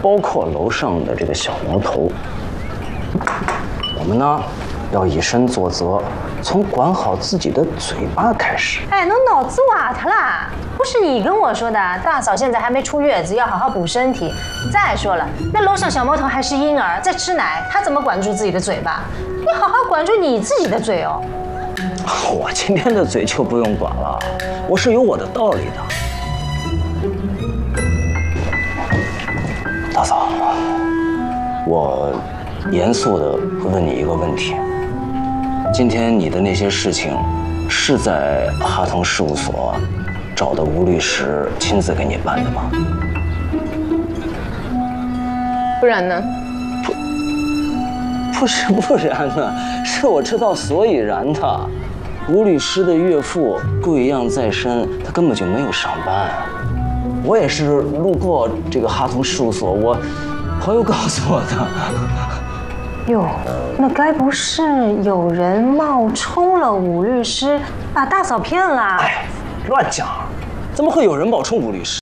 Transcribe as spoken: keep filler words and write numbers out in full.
包括楼上的这个小魔头。我们呢，要以身作则，从管好自己的嘴巴开始。 哎，侬脑子瓦特啦！不是你跟我说的，大嫂现在还没出月子，要好好补身体。再说了，那楼上小魔头还是婴儿，在吃奶，他怎么管住自己的嘴巴？你好好管住你自己的嘴哦。 我今天的嘴就不用管了，我是有我的道理的。大嫂，我严肃地问你一个问题：今天你的那些事情，是在哈腾事务所找的吴律师亲自给你办的吗？ 不然呢？ 不，不是不然呢，是我知道所以然的。吴律师的岳父贵恙在身，他根本就没有上班。我也是路过这个哈腾事务所，我朋友告诉我的。 哟，那该不是有人冒充了武律师，把大嫂骗了？ 哎，乱讲！怎么会有人冒充吴律师？